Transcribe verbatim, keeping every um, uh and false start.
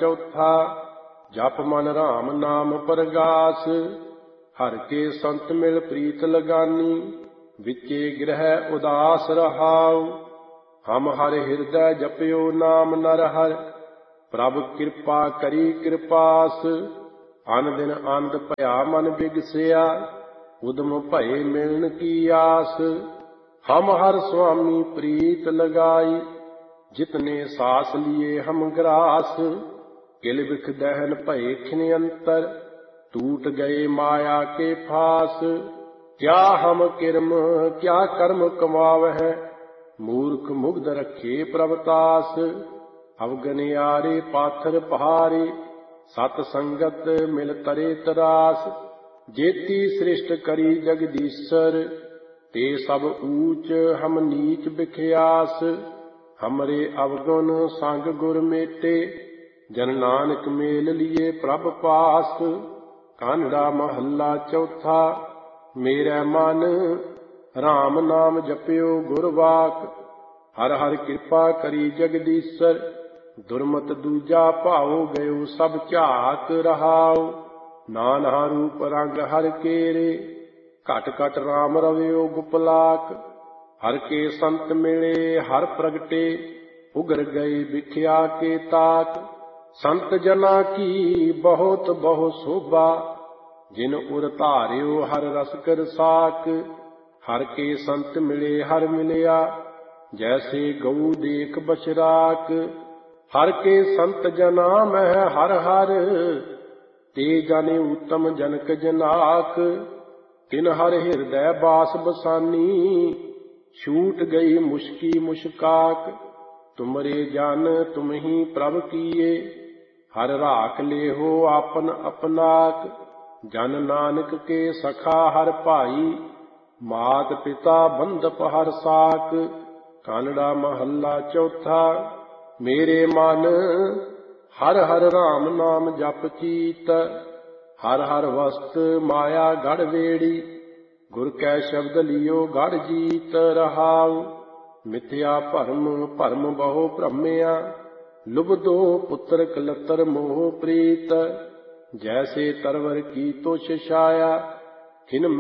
चौथा। जप मन राम नाम परगास, हर के संत मिल प्रीत लगानी। विचे गृह उदास रहाउ, हम हर हृदय जपयो नाम नर हर। प्रभ कृपा करी कृपास, अन दिन आनंद भया मन बिगसिया। उदम भये मिलन की आस, हम हर स्वामी प्रीत लगाई। जितने सास लिए हम ग्रास, किल बिख दहन भये खिन अंतर। टूट गए माया के फास, क्या हम किरम क्या कर्म कमावह। मूर्ख मुग्ध रखे प्रभतास, अवगनियारे पाथर पहारे। सत संगत मिल तरे तरास, जेती सृष्ट करी जगदीश्वर। ते सब ऊंच हम नीच बिख्यास, हमरे अवगुण संग गुर मेटे। जन नानक मेल लिए प्रभ पास, कानड़ा महला चौथा। मेरे मन राम नाम जप्यो गुरवाक, हर हर कृपा करी जगदीश्वर। दुर्मत दूजा भाओ गयो सब झाक रहाओ, नाना रूप रंग हर केरे। घट घट राम रव्यो गुपलाक, हर के संत मिले हर प्रगटे। उगर गए बिख्या के ताक, संत जना की बहुत बहु शोभा। जिन उर धार्यो हर रस कर साक, हर के संत मिले हर मिलया। जैसे गऊ देख बछराक, हर के संत जना मह हर हर। ते जाने उत्तम जनक जनाक, तिन हर हृदय बास बसानी। छूट गई मुश्की मुश्काक, तुमरे जान तुम ही प्रभ किए। हर राख ले हो आपन अपनाक, जन नानक के सखा हर भाई। मात पिता बंधप हर साक, कानड़ा महला चौथा। मेरे मन हर हर राम नाम जप चीत। हर हर वस्त माया गढ़ वेड़ी, गुर कै शब्द लियो गढ़ जीत रहाउ। मिथ्या भरम भरम बहु भ्रमया, लुबदो पुत्र कलतर मोह प्रीत। जैसे तरवर की तुष छाया, खिन